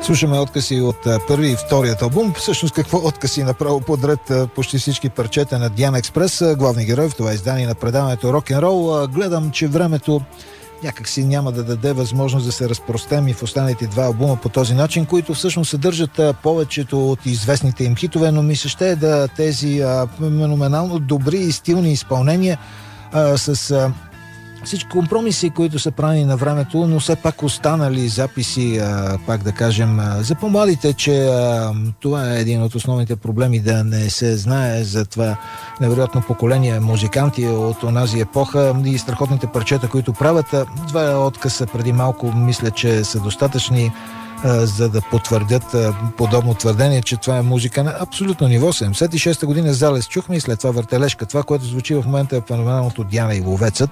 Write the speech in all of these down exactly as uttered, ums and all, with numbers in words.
Слушаме откъси от а, първи и вторият албум. Всъщност какво откъси направо подред а, почти всички парчета на Диана Експрес, а, главни герой в това издание на предаването Рок-н-рол. Гледам, че времето някак си няма да даде възможност да се разпростем и в останалите два албума по този начин, които всъщност съдържат а, повечето от известните им хитове, но ми се ще е да тези а, феноменално добри и стилни изпълнения а, с... А, всички компромиси, които са правени на времето, но все пак останали записи, а, пак да кажем, а, за по-младите, че а, това е един от основните проблеми, да не се знае за това невероятно поколение музиканти от онази епоха и страхотните парчета, които правят. Два откъса преди малко мисля, че са достатъчни, а, за да потвърдят а, подобно твърдение, че това е музика на абсолютно ниво. седемдесет и шеста година Залез чухме и след това Въртележка. Това, което звучи в момента, е феноменалното Диана и Ловецът.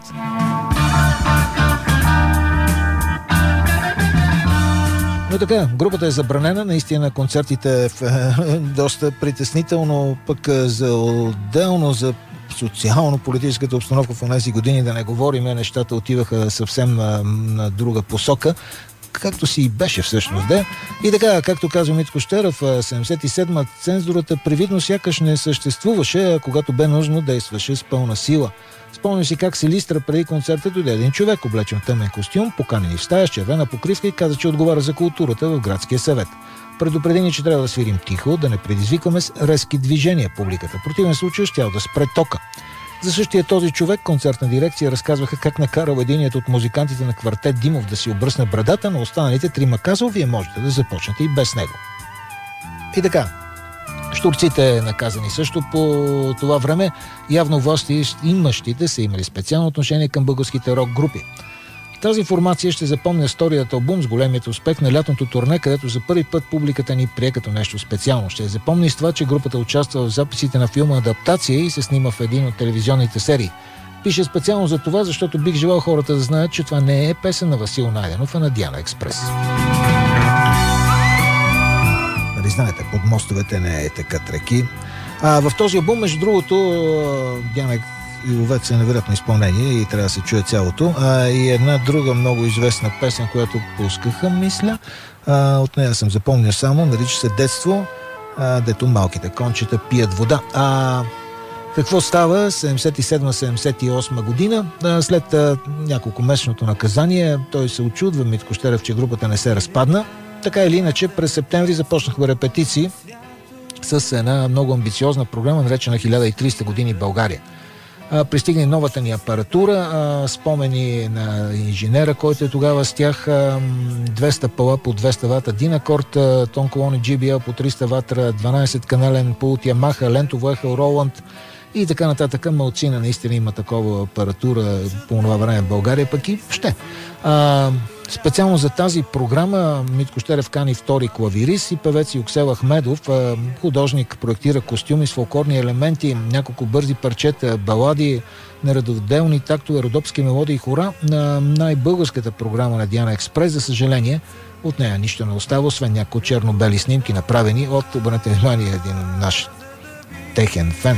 Но така, групата е забранена, наистина концертите в е, доста притеснително, пък за отделно за социално-политическата обстановка в тези години, да не говорим, нещата отиваха съвсем на, на друга посока, както си и беше всъщност, да. И така, както казва Митко Щеров, седемдесет и седма цензурата привидно сякаш не съществуваше, а когато бе нужно, действаше с пълна сила. Спомням си как Силистра преди концерта дойде един човек, облечен в тъмен костюм, поканени в стая с червена покривка и каза, че отговаря за културата в градския съвет. Предупреди ни, че трябва да свирим тихо, да не предизвикаме с резки движения публиката. В противен случай щял да спре тока. За същия този човек концертна дирекция разказваха как накарал единият от музикантите на квартет Димов да си обръсне брадата, но останалите трима казал, вие можете да започнете и без него. И така, щурците наказани също по това време. Явно власти имащите са имали специално отношение към българските рок групи. Тази формация ще запомня вторият албум с големият успех на лятното турне, където за първи път публиката ни прие като нещо специално. Ще запомни с това, че групата участва в записите на филма Адаптация и се снима в един от телевизионните серии. Пише специално за това, защото бих желал хората да знаят, че това не е песен на Васил Найденов, а на Диана Експрес. Нали знаете, под мостовете не е текат реки. А в този албум, между другото, Диана и Ловец е невероятно изпълнение и трябва да се чуе цялото. А, и една друга много известна песен, която пускаха, мисля, а, от нея съм запомнил само, нарича се Детство, а, дето малките кончета пият вода. А какво става? седемдесет и седма седемдесет и осма година, а, след а, няколко месечното наказание, той се очудва, Митко Щерев, че групата не се разпадна. Така или иначе, през септември започнахме репетиции с една много амбициозна програма, наречена хиляда и триста години България. Пристигне новата ни апаратура, спомени на инженера, който е тогава с тях, двеста пала по двеста вата Динакорд, тон колони джи би ел по триста вата, дванайсет канален пулт Ямаха, лентово ехо Роланд и така нататък. Малцина наистина има такова апаратура по това време в България, пък и ще. А, специално за тази програма Митко Щерев кани втори клавирист и певец Юксел Ахмедов. Художник проектира костюми с фолклорни елементи, няколко бързи парчета, балади, нередовделни тактове, родопски мелодии и хора на най-българската програма на Диана Експрес. За съжаление, от нея нищо не остава, освен някои черно-бели снимки, направени от, обърнете внимание, един наш техен фен.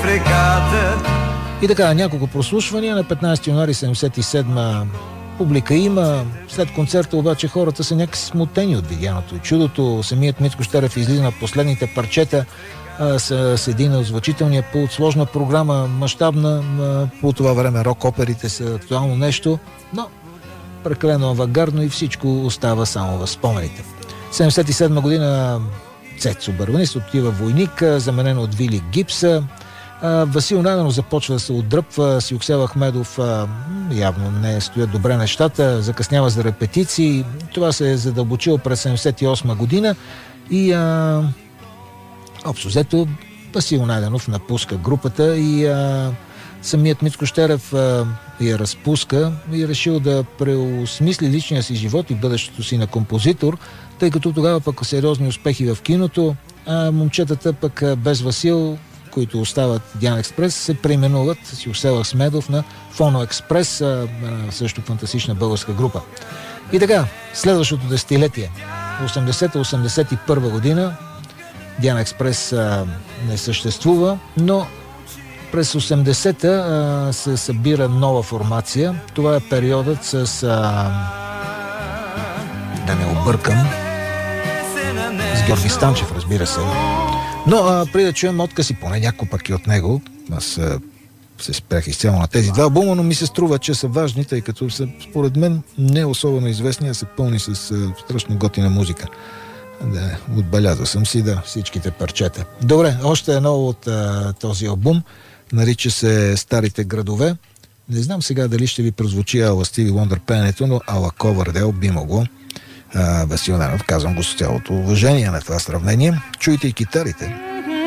И така, няколко прослушвания на петнайсети януари седемдесет и седма публика има. След концерта обаче хората са някакси смутени от видяното и чудото. Самият Митко Щерев излиза на последните парчета а, с, с един озвучителния пулт. Сложна програма, мащабна. По това време рок-оперите са актуално нещо, но прекалено авангардно и всичко остава само в спомените. седемдесет и седма година Цецо Бърванист отива войник, заменен от Вили Гипса. Васил Найденов започва да се отдръпва, с Юксел Ахмедов явно не стоят добре нещата, закъснява за репетиции. Това се е задълбочило през седемдесет и осма година и а, общо взето Васил Найденов напуска групата и а, самият Митко Щерев а, я разпуска и решил да преосмисли личния си живот и бъдещето си на композитор, тъй като тогава пък сериозни успехи в киното, а момчетата пък без Васил, които остават Диана Експрес, се преименуват с Юксел Ахмедов на Фоно Експрес, също фантастична българска група. И така, следващото десетилетие, осемдесета осемдесет и първа година, Диана Експрес а, не съществува, но през осемдесета а, се събира нова формация. Това е периодът с... А, да не объркам... С Георги Станчев, разбира се. Но а, преди да чуем откъси, поне няколко пък и от него, аз а, се спрях изцяло на тези два албума, но ми се струва, че са важни, тъй като са, според мен, не особено известни, а са пълни с а, страшно готина музика. Да, отбелязал съм си, да, всичките парчета. Добре, още едно от а, този албум, нарича се Старите градове. Не знам сега дали ще ви прозвучи Ала Стиви Уондър пеенето, но Ала Ковърдел би могло. Васил Ненов, казвам го с цялото уважение на това сравнение. Чуйте и китарите.